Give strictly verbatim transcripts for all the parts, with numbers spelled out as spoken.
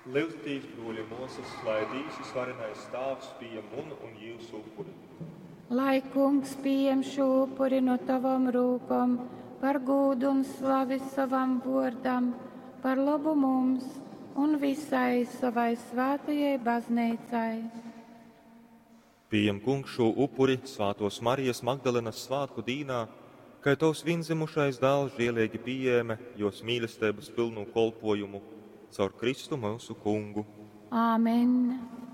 Lūgtīs brūļa mūsas, lai dīsi svarenais stāvs pie mun un jūs upuri. Lai kungs pieņem šo upuri no tavam rūkom, par gūdu un slavi savam vordam, par labu mums un visai savai svētajai baznīcai. Pieņem kungs šo upuri Svātos Marijas Magdalenas svātku dīnā, kai tos vinzimušais dāls žielīgi pieņēma jos mīlestības pilnu kolpojumu caur Kristu mūsu kungu. Āmen.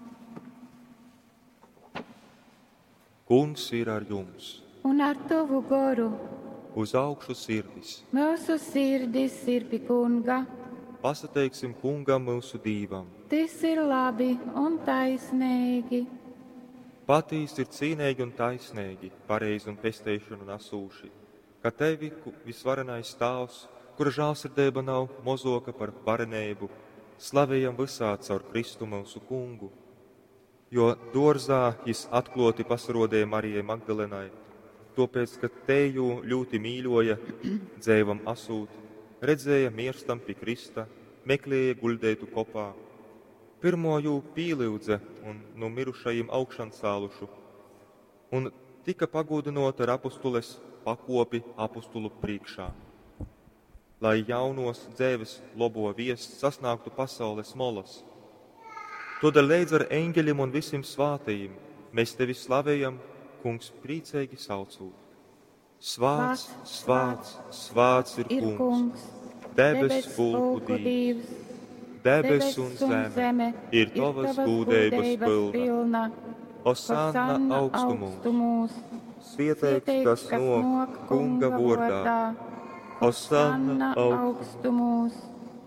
Kungs ir ar jums. Un ar tavu goru. Uz augšu sirdis. Mūsu sirdis ir pie kunga. Pasateiksim kungam mūsu dīvam. Tas ir labi un taisnīgi. Patīs ir cīnīgi un taisnīgi, pareizi un pestēšanu nasūši, ka tevi visvarenais stāvs, kura žālsirdība nav mozoka par varenību, slavējam visā caur Kristu mūsu kungu. Jo dorzā jis atkloti pasarodēja Marijai Magdalenai, tāpēc, ka teju ļoti mīļoja, dzēvam asūt, redzēja mirstam pie Krista, meklēja guldētu kopā. Pirmo jū pīliudze un no mirušajiem augšan cālušu, un tika pagūdinota ar apustules pakopi apustulu priekšā, lai jaunos dzēves lobo viests sasnāktu pasaules molas. Todēļ leidz ar eņģeļiem un visiem svātajiem mēs tevi slavējam, kungs, priecīgi saucot. Svāts, svāts, svāts ir kungs, debes pulku Dievs. Debes un zeme ir tavas gūdības pilna. Osanna augstumos, svētīts tas nok kunga vārdā. Osanna augstumos.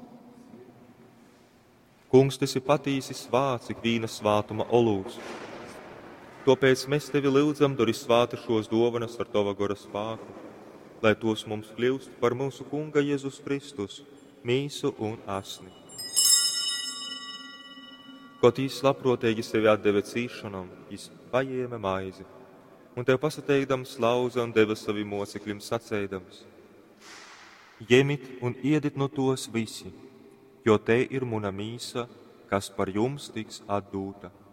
Kungs, tas ir patīsis vārds ikviena svātuma olūs. Tāpēc mēs tevi lūdzam, dori svāta šos dovanas ar tava gora spāku, lai tos mums kļūst par mūsu kunga Jēzus Kristus, mīsu un asni. Kaut jis labprotīgi sevi atdeve cīšanam, jis paņēma maizi, un tev pasateikdams lauza un deva saviem mocekļiem sacēdams: Ņemit un iedit no tos visi, jo te ir muna mīsa, kas par jums tiks atdūta.